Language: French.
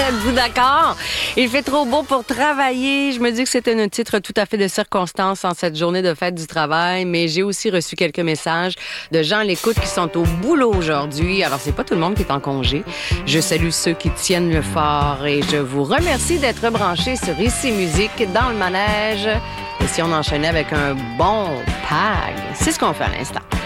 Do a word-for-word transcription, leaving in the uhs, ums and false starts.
Êtes-vous d'accord? Il fait trop beau pour travailler. Je me dis que c'est un titre tout à fait de circonstance en cette journée de fête du travail, mais j'ai aussi reçu quelques messages de gens à l'écoute qui sont au boulot aujourd'hui. Alors, c'est pas tout le monde qui est en congé. Je salue ceux qui tiennent le fort et je vous remercie d'être branchés sur Ici Musique dans le manège. Et si on enchaînait avec un bon pag, c'est ce qu'on fait à l'instant.